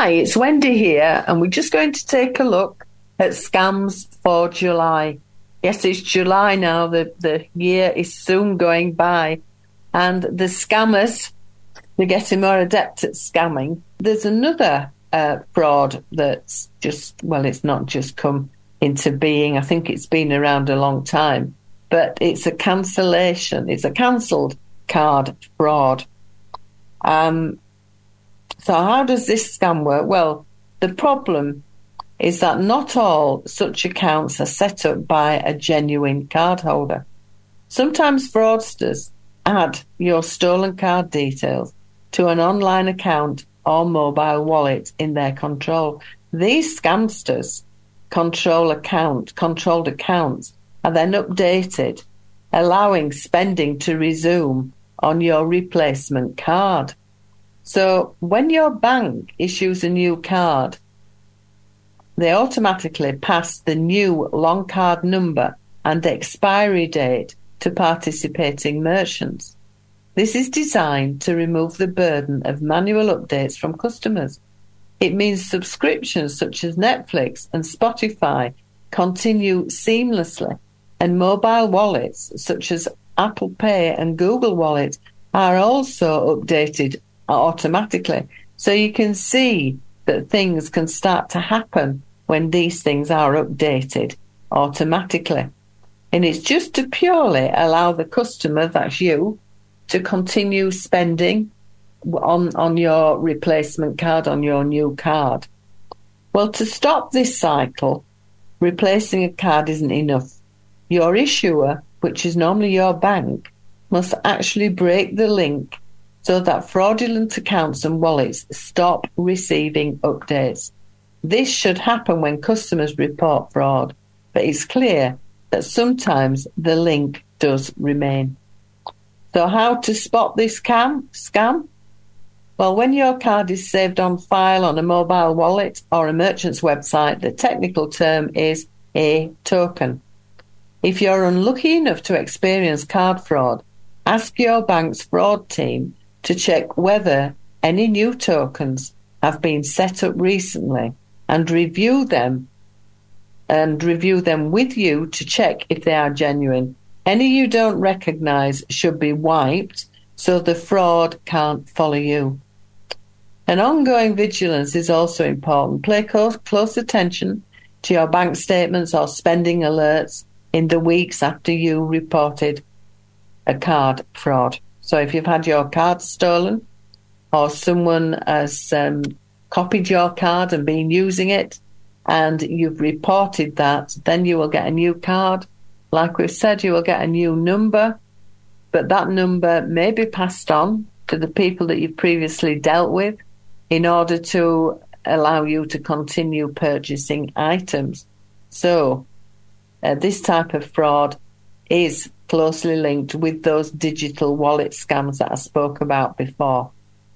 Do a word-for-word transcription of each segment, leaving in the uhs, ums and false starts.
Hi, it's Wendy here, and we're just going to take a look at scams for July. Yes, it's July now. The, the year is soon going by, and the scammers, they're getting more adept at scamming. There's another uh, fraud that's just, well, it's not just come into being. I think it's been around a long time, but it's a cancellation. It's a cancelled card fraud. Um, so how does this scam work? Well, the problem is that not all such accounts are set up by a genuine cardholder. Sometimes fraudsters add your stolen card details to an online account or mobile wallet in their control. These scamsters control account, controlled accounts are then updated, allowing spending to resume on your replacement card. So when your bank issues a new card, they automatically pass the new long card number and expiry date to participating merchants. This is designed to remove the burden of manual updates from customers. It means subscriptions such as Netflix and Spotify continue seamlessly, and mobile wallets such as Apple Pay and Google Wallet are also updated automatically. So you can see that things can start to happen when these things are updated automatically. And it's just to purely allow the customer, that's you, to continue spending on, on your replacement card, on your new card. Well, to stop this cycle, replacing a card isn't enough. Your issuer, which is normally your bank, must actually break the link so that fraudulent accounts and wallets stop receiving updates. This should happen when customers report fraud, but it's clear that sometimes the link does remain. So how to spot this scam? Scam? Well, when your card is saved on file on a mobile wallet or a merchant's website, the technical term is a token. If you're unlucky enough to experience card fraud, ask your bank's fraud team to check whether any new tokens have been set up recently and review them and review them with you to check if they are genuine. Any you don't recognize should be wiped so the fraud can't follow you. And ongoing vigilance is also important. Pay close, close attention to your bank statements or spending alerts in the weeks after you reported a card fraud. So if you've had your card stolen or someone has um, copied your card and been using it and you've reported that, then you will get a new card. Like we've said, you will get a new number, but that number may be passed on to the people that you've previously dealt with in order to allow you to continue purchasing items. So uh, this type of fraud is closely linked with those digital wallet scams that I spoke about before.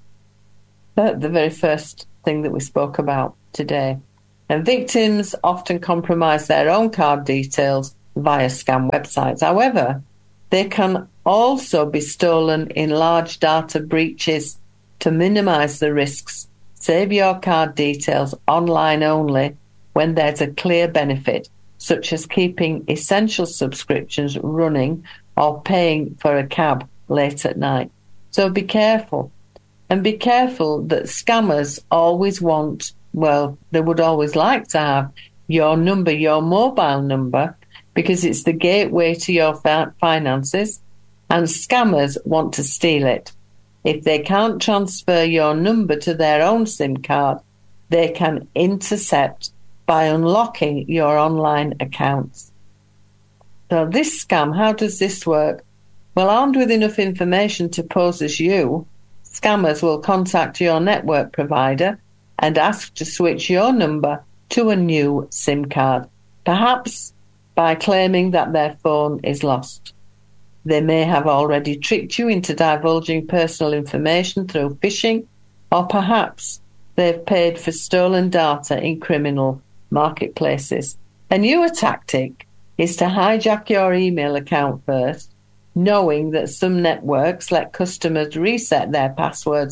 Uh, the very first thing that we spoke about today. And victims often compromise their own card details via scam websites. However, they can also be stolen in large data breaches. To minimize the risks, save your card details online only when there's a clear benefit, such as keeping essential subscriptions running or paying for a cab late at night. So be careful. And be careful that scammers always want, well, they would always like to have your number, your mobile number, because it's the gateway to your finances, and scammers want to steal it. If they can't transfer your number to their own SIM card, they can intercept by unlocking your online accounts. So this scam, how does this work? Well, armed with enough information to pose as you, scammers will contact your network provider and ask to switch your number to a new SIM card, perhaps by claiming that their phone is lost. They may have already tricked you into divulging personal information through phishing, or perhaps they've paid for stolen data in criminal marketplaces. A newer tactic is to hijack your email account first, knowing that some networks let customers reset their passwords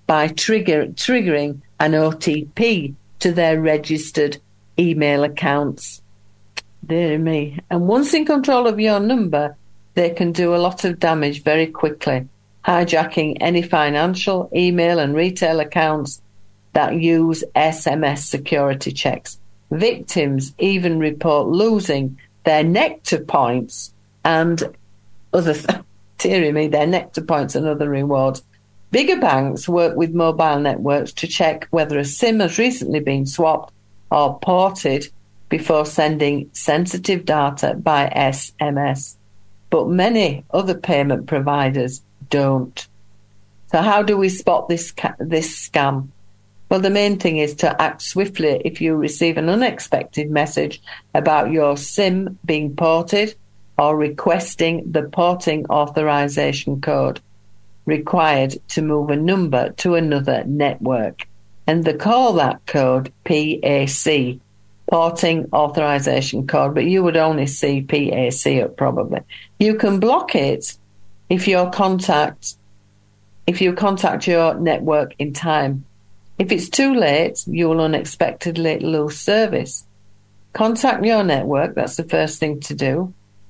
by trigger, triggering an O T P to their registered email accounts. Dear me. And once in control of your number, they can do a lot of damage very quickly, hijacking any financial, email and retail accounts that use S M S security checks. Victims even report losing their Nectar points and other, th- dearie me, their Nectar points and other rewards. Bigger banks work with mobile networks to check whether a SIM has recently been swapped or ported before sending sensitive data by S M S. But many other payment providers don't. So how do we spot this ca- this scam? Well, the main thing is to act swiftly if you receive an unexpected message about your SIM being ported or requesting the porting authorization code required to move a number to another network. And they call that code P A C, Porting Authorization Code, but you would only see P A C up probably. You can block it if your contact, if you contact your network in time. If it's too late, you will unexpectedly lose service. Contact your network, that's the first thing to do,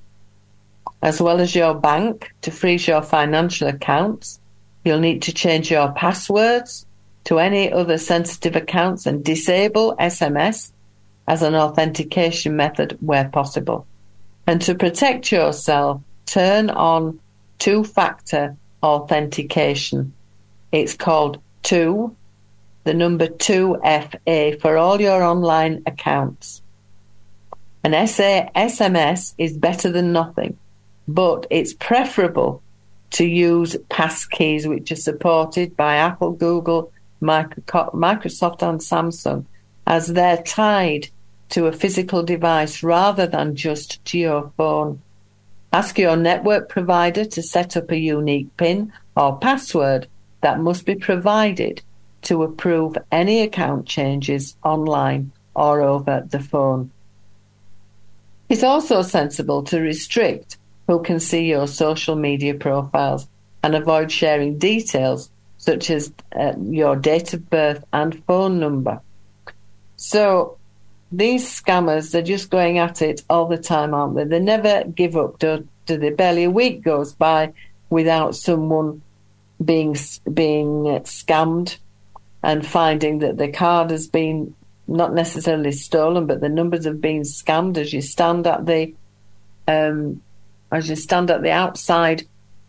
as well as your bank to freeze your financial accounts. You'll need to change your passwords to any other sensitive accounts and disable S M S as an authentication method where possible. And to protect yourself, turn on two-factor authentication. It's called two, the number two F A for all your online accounts. An S M S is better than nothing, but it's preferable to use passkeys, which are supported by Apple, Google, Microsoft and Samsung, as they're tied to a physical device rather than just to your phone. Ask your network provider to set up a unique PIN or password that must be provided to approve any account changes online or over the phone. It's also sensible to restrict who can see your social media profiles and avoid sharing details such as uh, your date of birth and phone number. So these scammers, they're just going at it all the time, aren't they? They never give up, do, do they? Barely a week goes by without someone being being uh, scammed and finding that the card has been not necessarily stolen, but the numbers have been scammed. As you stand at the um, as you stand at the outside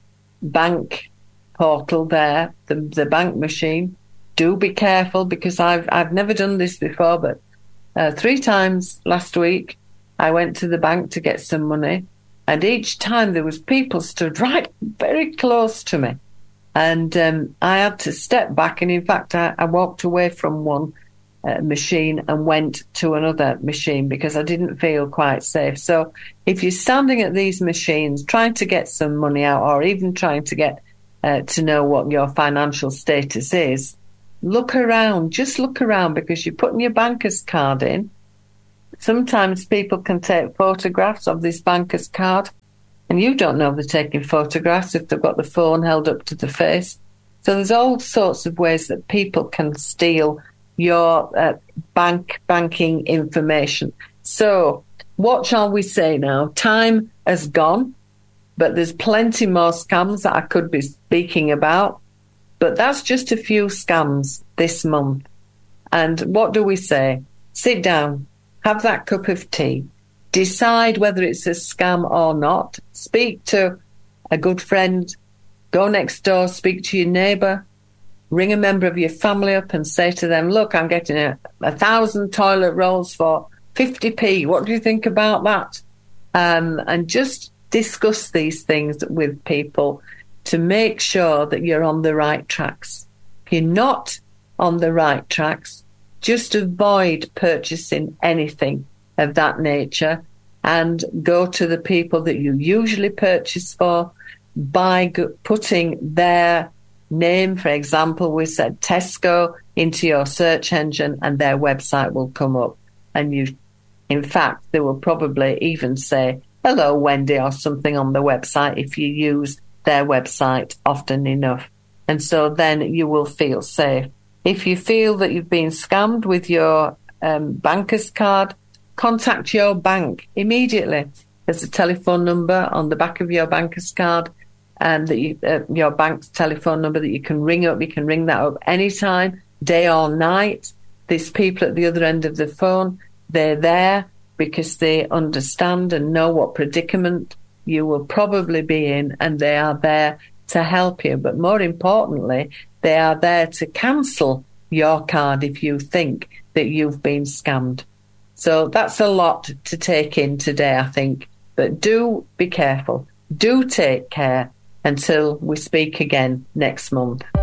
bank portal there, the the bank machine, do be careful, because I've I've never done this before, but uh, three times last week I went to the bank to get some money, and each time there was people stood right very close to me. And um, I had to step back, and in fact, I, I walked away from one uh, machine and went to another machine because I didn't feel quite safe. So if you're standing at these machines trying to get some money out, or even trying to get uh, to know what your financial status is, look around, just look around, because you're putting your banker's card in. Sometimes people can take photographs of this banker's card, and you don't know they're taking photographs if they've got the phone held up to the face. So there's all sorts of ways that people can steal your uh, bank banking information. So what shall we say now? Time has gone, but there's plenty more scams that I could be speaking about. But that's just a few scams this month. And what do we say? Sit down, have that cup of tea, decide whether it's a scam or not. Speak to a good friend, go next door, speak to your neighbour, ring a member of your family up and say to them, look, I'm getting a, a thousand toilet rolls for fifty p. What do you think about that? Um, and just discuss these things with people to make sure that you're on the right tracks. If you're not on the right tracks, just avoid purchasing anything of that nature and go to the people that you usually purchase for by putting their name, for example, we said Tesco, into your search engine, and their website will come up. And you, in fact, they will probably even say, hello, Wendy, or something on the website if you use their website often enough. And so then you will feel safe. If you feel that you've been scammed with your um, banker's card, contact your bank immediately. There's a telephone number on the back of your banker's card, and that you, uh, your bank's telephone number that you can ring up. You can ring that up anytime, day or night. There's people at the other end of the phone. They're there because they understand and know what predicament you will probably be in, and they are there to help you. But more importantly, they are there to cancel your card if you think that you've been scammed. So that's a lot to take in today, I think. But do be careful. Do take care until we speak again next month.